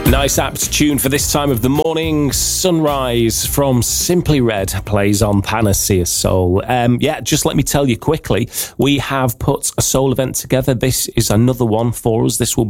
Nice apt tune for this time of the morning. Sunrise from Simply Red plays on Panacea Soul. Just let me tell you quickly, we have put a soul event together. This is another one for us. This will